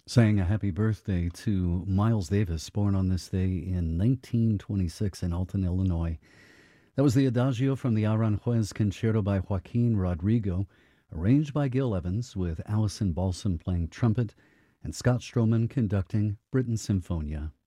Saying a happy birthday to Miles Davis, born on this day in 1926 in Alton, Illinois. That was the Adagio from the Aranjuez Concerto by Joaquin Rodrigo, arranged by Gil Evans, with Allison Balsam playing trumpet and Scott Stroman conducting Britten Symphonia.